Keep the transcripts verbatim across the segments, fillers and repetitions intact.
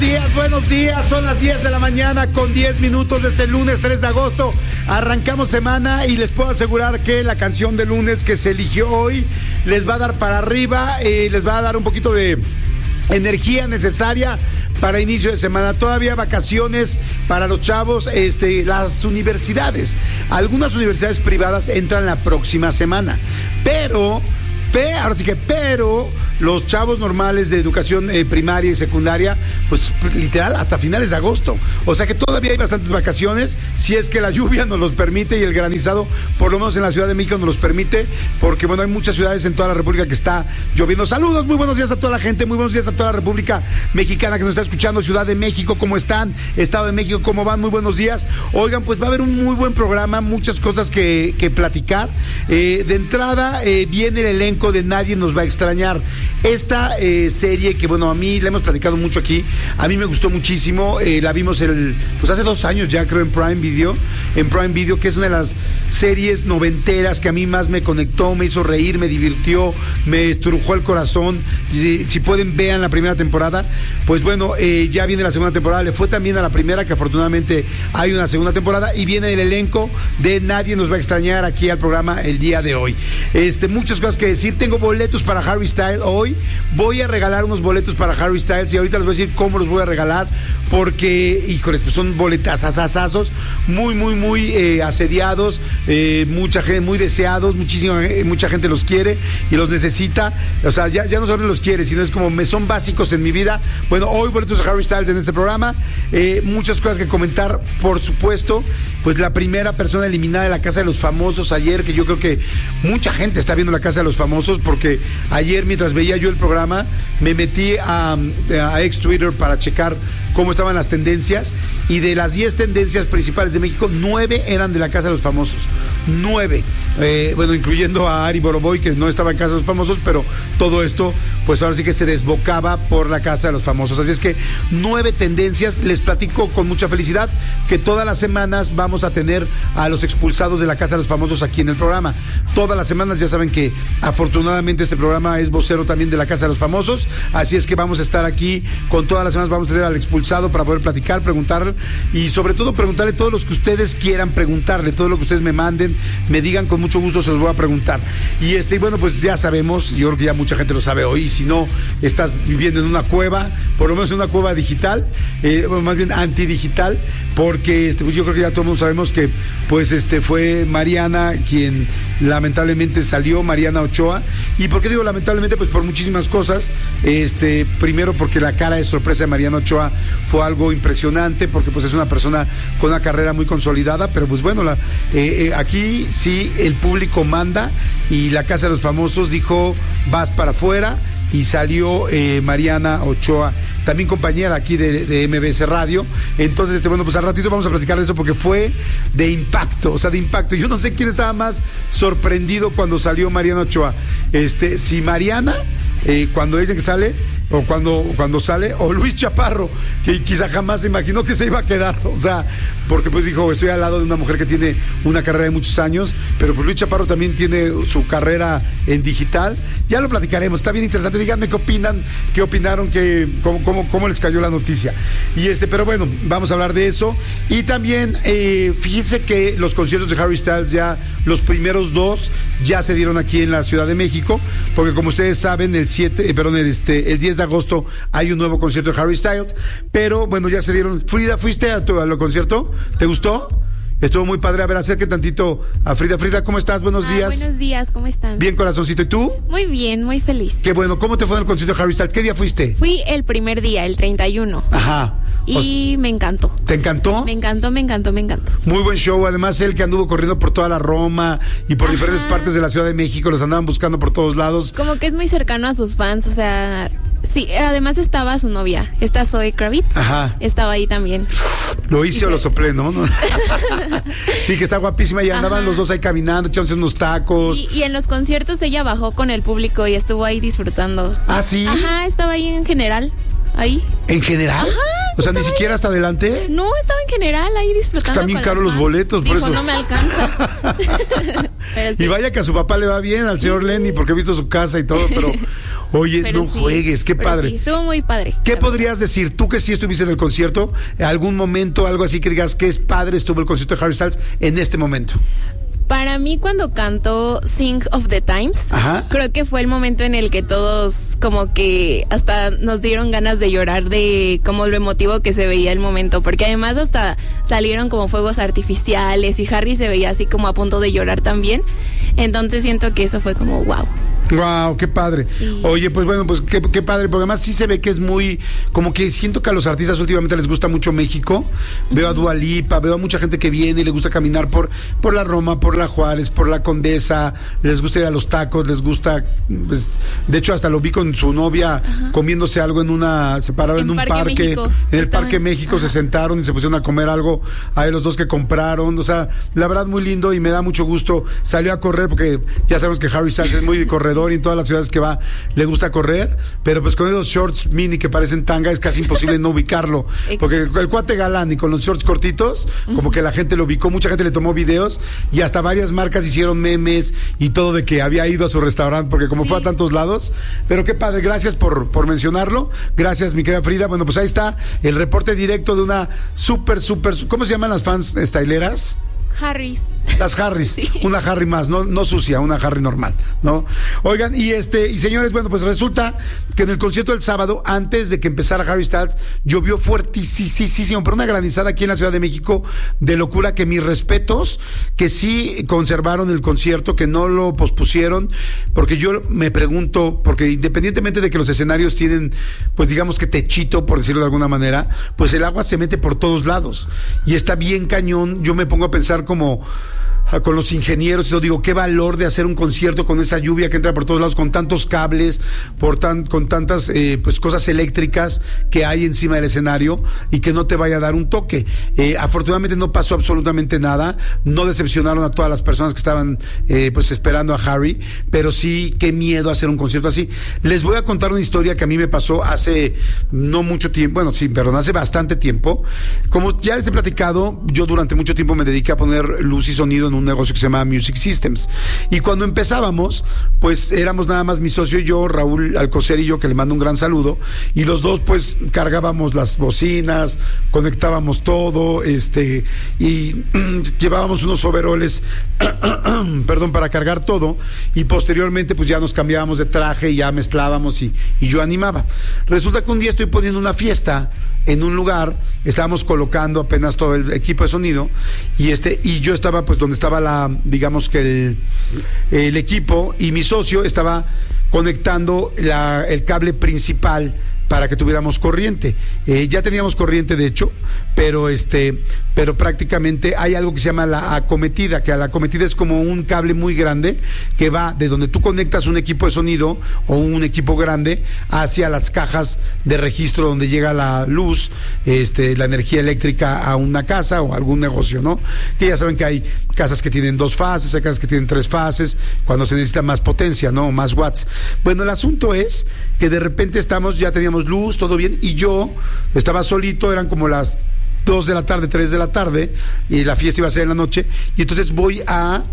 Días, buenos días, son las diez de la mañana con diez minutos de este lunes tres de agosto. Arrancamos semana y les puedo asegurar que la canción de lunes que se eligió hoy les va a dar para arriba, eh, les va a dar un poquito de energía necesaria para inicio de semana. Todavía vacaciones para los chavos, este, las universidades. Algunas universidades privadas entran la próxima semana, pero, pero ahora sí que pero los chavos normales de educación eh, primaria y secundaria, pues literal hasta finales de agosto. O sea que todavía hay bastantes vacaciones, si es que la lluvia nos los permite y el granizado, por lo menos en la Ciudad de México, nos los permite, porque bueno, hay muchas ciudades en toda la República que está lloviendo. Saludos, muy buenos días a toda la gente, muy buenos días a toda la República Mexicana que nos está escuchando. Ciudad de México, ¿cómo están? Estado de México, ¿cómo van? Muy buenos días. Oigan, pues va a haber un muy buen programa, muchas cosas que, que platicar. Eh, de entrada, eh, viene el elenco de Nadie Nos Va a Extrañar. Esta eh, serie que, bueno, a mí la hemos platicado mucho aquí, a mí me gustó muchísimo, eh, la vimos el, pues hace dos años ya, creo, en Prime Video, en Prime Video, que es una de las series noventeras que a mí más me conectó, me hizo reír, me divirtió, me estrujó el corazón. Si, si pueden, vean la primera temporada. Pues bueno, eh, ya viene la segunda temporada, le fue también a la primera, que afortunadamente hay una segunda temporada, y viene el elenco de Nadie Nos Va a Extrañar aquí al programa el día de hoy. Este, muchas cosas que decir. Tengo boletos para Harry Styles hoy. Voy a regalar unos boletos para Harry Styles y ahorita les voy a decir cómo los voy a regalar, porque, híjole, pues son boletazazazazos, muy, muy, muy eh, asediados, eh, mucha gente, muy deseados, muchísima, mucha gente los quiere y los necesita. O sea, ya, ya no solo los quiere, sino es como me son básicos en mi vida. Bueno, hoy boletos a Harry Styles en este programa. Eh, muchas cosas que comentar, por supuesto. Pues la primera persona eliminada de la Casa de los Famosos ayer, que yo creo que mucha gente está viendo la Casa de los Famosos, porque ayer, mientras veía yo el programa, me metí a, a ex Twitter para checar cómo estaban las tendencias, y de las diez tendencias principales de México, nueve eran de la Casa de los Famosos. Nueve. Eh, bueno, incluyendo a Ari Boroboy, que no estaba en Casa de los Famosos, pero todo esto, pues ahora sí que se desbocaba por la Casa de los Famosos. Así es que nueve tendencias. Les platico con mucha felicidad que todas las semanas vamos a tener a los expulsados de la Casa de los Famosos aquí en el programa. Todas las semanas, ya saben que afortunadamente este programa es vocero también de la Casa de los Famosos, así es que vamos a estar aquí con todas las semanas, vamos a tener al expulsado para poder platicar, preguntar, y sobre todo preguntarle todos los que ustedes quieran preguntarle, todo lo que ustedes me manden, me digan, con mucho gusto se los voy a preguntar. Y este, bueno, pues ya sabemos, yo creo que ya mucha gente lo sabe hoy, y si no, estás viviendo en una cueva, por lo menos en una cueva digital, eh, bueno, más bien antidigital, porque este, pues yo creo que ya todos sabemos que pues este fue Mariana quien lamentablemente salió, Mariana Ochoa. ¿Y por qué digo lamentablemente? Pues por muchísimas cosas. Este, primero porque la cara de sorpresa de Mariana Ochoa fue algo impresionante, porque pues es una persona con una carrera muy consolidada, pero pues bueno, la, eh, eh, aquí sí el público manda, y la Casa de los Famosos dijo vas para afuera, y salió eh, Mariana Ochoa, también compañera aquí de, de M B S Radio. Entonces, este, bueno, pues al ratito vamos a platicar de eso, porque fue de impacto, o sea, de impacto. Yo no sé quién estaba más sorprendido cuando salió Mariana Ochoa. Este, si Mariana, eh, cuando dicen que sale, o cuando, cuando sale, o Luis Chaparro, que quizá jamás se imaginó que se iba a quedar, o sea, porque pues dijo, estoy al lado de una mujer que tiene una carrera de muchos años, pero pues Luis Chaparro también tiene su carrera en digital. Ya lo platicaremos, está bien interesante. Díganme qué opinan, qué opinaron, qué, cómo, cómo, cómo les cayó la noticia. Y este, pero bueno, vamos a hablar de eso. Y también, eh, fíjense que los conciertos de Harry Styles, ya los primeros dos, ya se dieron aquí en la Ciudad de México, porque como ustedes saben, el siete, eh, perdón, el, este, el diez de agosto hay un nuevo concierto de Harry Styles, pero bueno, ya se dieron. Frida, ¿fuiste a tu, al concierto? ¿Te gustó? Estuvo muy padre. A ver, acerque tantito a Frida. Frida, ¿cómo estás? Buenos ah, días. Buenos días, ¿cómo están? Bien, corazoncito. ¿Y tú? Muy bien, muy feliz. Qué bueno. ¿Cómo te fue en el concierto de Harry Styles? ¿Qué día fuiste? Fui el primer día, el treinta y uno. Ajá. Y me encantó. ¿Te encantó? Me encantó, me encantó, me encantó. Muy buen show. Además, él que anduvo corriendo por toda la Roma y por Ajá. diferentes partes de la Ciudad de México, los andaban buscando por todos lados. Como que es muy cercano a sus fans, o sea... Sí, además estaba su novia, esta Zoe Kravitz. Ajá. Estaba ahí también. Lo hice o lo soplé, ¿no? Sí, que está guapísima, y andaban Ajá. los dos ahí caminando, echándose unos tacos. Y, y en los conciertos ella bajó con el público y estuvo ahí disfrutando. ¿Ah, sí? Ajá, estaba ahí en general. Ahí. ¿En general? Ajá. O sea, ni siquiera hasta adelante. No, estaba en general ahí disfrutando. Es que están bien caros los boletos, Dijo, por eso. No me alcanza. Pero sí. Y vaya que a su papá le va bien, al señor sí. Lenny, porque he visto su casa y todo, pero Oye, pero no sí, juegues, qué padre. Sí, estuvo muy padre. ¿Qué podrías decir? Tú que sí estuviste en el concierto, algún momento, algo así que digas que es padre estuvo el concierto de Harry Styles en este momento. Para mí, cuando cantó Sing of the Times, Ajá. creo que fue el momento en el que todos como que hasta nos dieron ganas de llorar de como lo emotivo que se veía el momento, porque además hasta salieron como fuegos artificiales y Harry se veía así como a punto de llorar también. Entonces siento que eso fue como wow. Wow, qué padre. Sí. Oye, pues bueno, pues qué, qué padre, porque además sí se ve que es muy, como que siento que a los artistas últimamente les gusta mucho México. Veo uh-huh. a Dua Lipa, veo a mucha gente que viene y le gusta caminar por, por la Roma, por la Juárez, por la Condesa, les gusta ir a los tacos, les gusta, pues, de hecho hasta lo vi con su novia uh-huh. comiéndose algo en una, se pararon en, en un parque, parque en el Estaban, Parque México, uh-huh. se sentaron y se pusieron a comer algo, hay los dos que compraron, o sea, la verdad muy lindo y me da mucho gusto. Salió a correr porque ya sabemos que Harry Styles es muy corredor y en todas las ciudades que va le gusta correr, pero pues con esos shorts mini que parecen tanga es casi imposible no ubicarlo, porque el, el cuate galán y con los shorts cortitos, uh-huh. como que la gente lo ubicó, mucha gente le tomó videos y hasta varias marcas hicieron memes y todo de que había ido a su restaurante, porque como sí. fue a tantos lados, pero qué padre, gracias por, por mencionarlo, gracias mi querida Frida. Bueno, pues ahí está el reporte directo de una súper, súper, ¿cómo se llaman las fans styleras? Harrys. Las Harrys, sí. Una Harry más, no, no sucia, una Harry normal, ¿no? Oigan, y este, y señores, bueno, pues resulta que en el concierto del sábado, antes de que empezara Harry Styles, llovió fuertísimo, pero una granizada aquí en la Ciudad de México de locura, que mis respetos, que sí conservaron el concierto, que no lo pospusieron, porque yo me pregunto, porque independientemente de que los escenarios tienen, pues digamos que techito, por decirlo de alguna manera, pues el agua se mete por todos lados, y está bien cañón. Yo me pongo a pensar como con los ingenieros y lo digo, qué valor de hacer un concierto con esa lluvia que entra por todos lados, con tantos cables, por tan, con tantas eh, pues cosas eléctricas que hay encima del escenario y que no te vaya a dar un toque. Eh, afortunadamente no pasó absolutamente nada, no decepcionaron a todas las personas que estaban eh, pues esperando a Harry, pero sí, qué miedo hacer un concierto así. Les voy a contar una historia que a mí me pasó hace no mucho tiempo, bueno, sí, perdón, hace bastante tiempo. Como ya les he platicado, yo durante mucho tiempo me dediqué a poner luz y sonido en un negocio que se llama Music Systems, y cuando empezábamos pues éramos nada más mi socio y yo, Raúl Alcocer y yo, que le mando un gran saludo, y los dos pues cargábamos las bocinas, conectábamos todo, este y llevábamos unos overoles perdón, para cargar todo, y posteriormente pues ya nos cambiábamos de traje y ya mezclábamos y, y yo animaba. Resulta que un día estoy poniendo una fiesta en un lugar, estábamos colocando apenas todo el equipo de sonido, y este y yo estaba pues donde estaba la, digamos que el, el equipo, y mi socio estaba conectando la, el cable principal para que tuviéramos corriente. Eh, ya teníamos corriente, de hecho, pero este, pero prácticamente hay algo que se llama la acometida, que la acometida es como un cable muy grande que va de donde tú conectas un equipo de sonido o un equipo grande hacia las cajas de registro donde llega la luz, este, la energía eléctrica a una casa o algún negocio, ¿no? Que ya saben que hay casas que tienen dos fases, hay casas que tienen tres fases, cuando se necesita más potencia, ¿no? Más watts. Bueno, el asunto es que de repente estamos, ya teníamos luz, todo bien, y yo estaba solito, eran como las dos de la tarde, tres de la tarde, y la fiesta iba a ser en la noche, y entonces voy a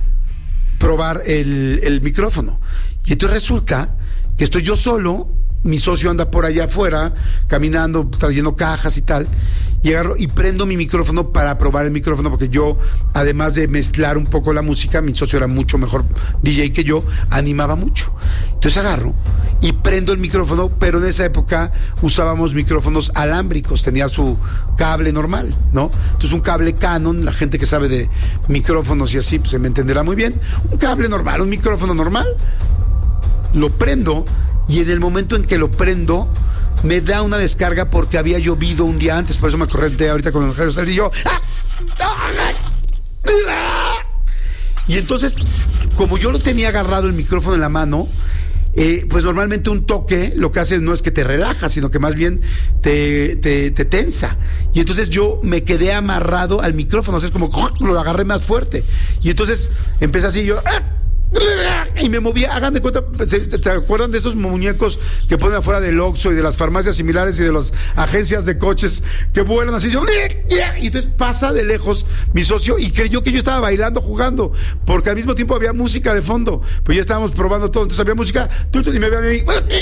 probar el, el micrófono, y entonces resulta que estoy yo solo, mi socio anda por allá afuera, caminando, trayendo cajas y tal, y agarro y prendo mi micrófono para probar el micrófono, porque yo, además de mezclar un poco la música, mi socio era mucho mejor D J que yo, animaba mucho. Entonces agarro y prendo el micrófono, pero en esa época usábamos micrófonos alámbricos, tenía su cable normal, ¿no? Entonces un cable Canon, la gente que sabe de micrófonos y así, pues se me entenderá muy bien, un cable normal, un micrófono normal, lo prendo, y en el momento en que lo prendo, me da una descarga porque había llovido un día antes, por eso me correnté ahorita con el Harry Styles y yo. Y entonces, como yo lo tenía agarrado el micrófono en la mano, eh, pues normalmente un toque lo que hace no es que te relaja, sino que más bien te, te, te tensa. Y entonces yo me quedé amarrado al micrófono, o sea, es como lo agarré más fuerte. Y entonces empecé así yo. y me movía. Hagan de cuenta, ¿se, ¿se acuerdan de esos muñecos que ponen afuera del Oxxo y de las farmacias similares y de las agencias de coches que vuelan así? Yo, y entonces pasa de lejos mi socio y creyó que yo estaba bailando, jugando, porque al mismo tiempo había música de fondo, pues ya estábamos probando todo, entonces había música, y me veía a mí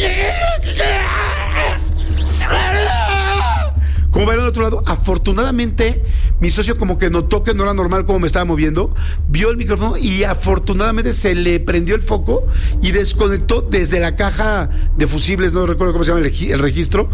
como bailando al otro lado. Afortunadamente mi socio como que notó que no era normal como me estaba moviendo, vio el micrófono y afortunadamente se le prendió el foco y desconectó desde la caja de fusibles, no recuerdo cómo se llama el, el registro,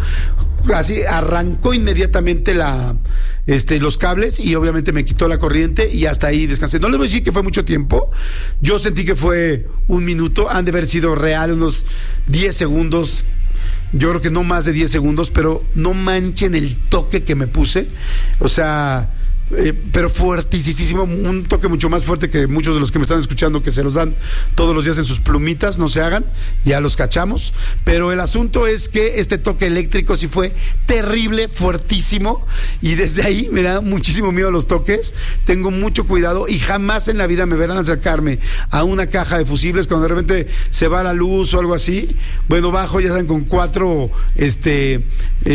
así arrancó inmediatamente la este los cables y obviamente me quitó la corriente y hasta ahí descansé. No les voy a decir que fue mucho tiempo, yo sentí que fue un minuto, han de haber sido real unos diez segundos. Yo creo que no más de diez segundos, pero no manchen el toque que me puse. O sea, eh, pero fuertísimo, un toque mucho más fuerte que muchos de los que me están escuchando, que se los dan todos los días en sus plumitas, no se hagan, ya los cachamos. Pero el asunto es que este toque eléctrico sí fue terrible, fuertísimo, y desde ahí me da muchísimo miedo los toques. Tengo mucho cuidado y jamás en la vida me verán acercarme a una caja de fusibles cuando de repente se va la luz o algo así. Bueno, bajo, ya saben, con cuatro este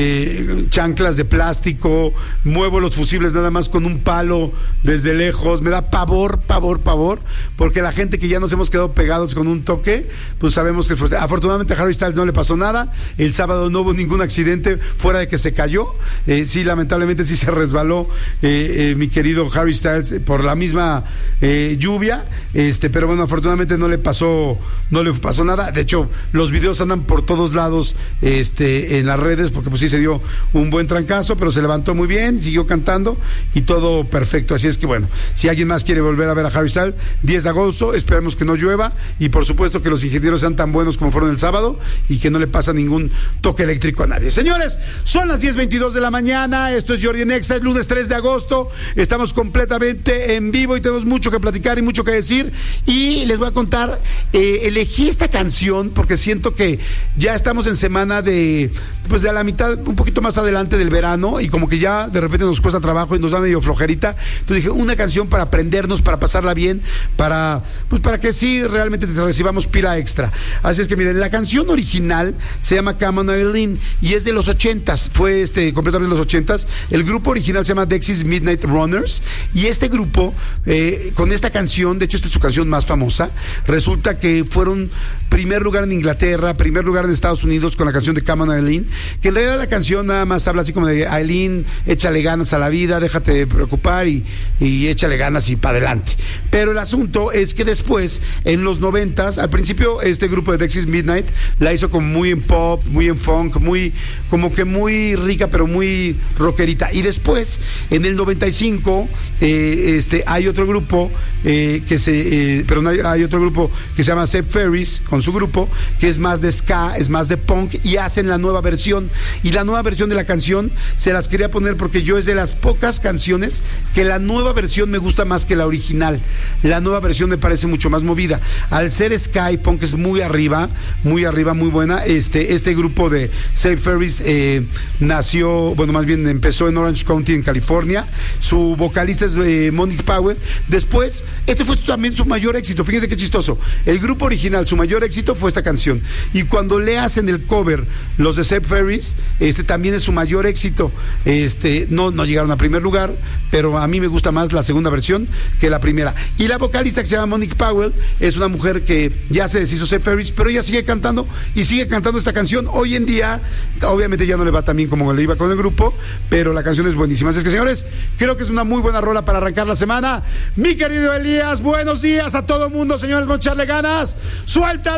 eh, chanclas de plástico, muevo los fusibles nada más con un palo desde lejos. Me da pavor, pavor, pavor, porque la gente que ya nos hemos quedado pegados con un toque, pues sabemos que fue. Afortunadamente a Harry Styles no le pasó nada, el sábado no hubo ningún accidente fuera de que se cayó, eh, sí, lamentablemente sí se resbaló eh, eh, mi querido Harry Styles eh, por la misma eh, lluvia, este, pero bueno, afortunadamente no le pasó, no le pasó nada. De hecho, los videos andan por todos lados este, en las redes, porque pues sí se dio un buen trancazo, pero se levantó muy bien, siguió cantando y todo perfecto. Así es que bueno, si alguien más quiere volver a ver a Harry Styles, diez de agosto, esperemos que no llueva y por supuesto que los ingenieros sean tan buenos como fueron el sábado y que no le pasa ningún toque eléctrico a nadie. Señores, son las diez veintidós de la mañana, esto es Jordi en Exa, es lunes tres de agosto, estamos completamente en vivo y tenemos mucho que platicar y mucho que decir, y les voy a contar, eh, elegí esta canción porque siento que ya estamos en semana de, pues de a la mitad, un poquito más adelante del verano, y como que ya de repente nos cuesta trabajo y nos da medio flojerita. Entonces dije, una canción para aprendernos, para pasarla bien, para, pues para que sí realmente te recibamos pila extra. Así es que miren, la canción original se llama Come On Eileen y es de los ochentas, fue este completamente de los ochentas. El grupo original se llama Dexys Midnight Runners, y este grupo eh, con esta canción, de hecho esta es su canción más famosa, resulta que fueron primer lugar en Inglaterra, primer lugar en Estados Unidos con la canción de Come On Eileen, que en realidad la canción nada más habla así como de Eileen, échale ganas a la vida, déjate de preocupar y, y échale ganas y para adelante. Pero el asunto es que después, en los noventas, al principio este grupo de Dexys Midnight la hizo como muy en pop, muy en funk, muy, como que muy rica, pero muy rockerita. Y después, en el noventa y cinco, eh, este, hay otro grupo eh, que se, eh, pero hay, hay otro grupo que se llama Seb Ferris, con su grupo, que es más de ska, es más de punk, y hacen la nueva versión. Y la nueva versión de la canción se las quería poner porque yo es de las pocas canciones que la nueva versión me gusta más que la original. La nueva versión me parece mucho más movida. Al ser ska y punk es muy arriba, muy arriba, muy buena. Este, este grupo de Seb Ferris eh, nació, bueno, más bien empezó en Orange County, en California. Su vocalista es eh, Monique Powell. Después, este fue también su mayor éxito. Fíjense qué chistoso. El grupo original, su mayor éxito fue esta canción. Y cuando le hacen el cover los de Seb Ferris, este también es su mayor éxito. Este, no, no llegaron a primer lugar, pero a mí me gusta más la segunda versión que la primera. Y la vocalista, que se llama Monique Powell, es una mujer que ya se deshizo Seb Ferris, pero ella sigue cantando y sigue cantando esta canción. Hoy en día, obviamente ya no le va tan bien como le iba con el grupo, pero la canción es buenísima. Así es que, señores, creo que es una muy buena rola para arrancar la semana. Mi querido Elías, buenos días a todo mundo, señores, vamos a echarle ganas. Suelta.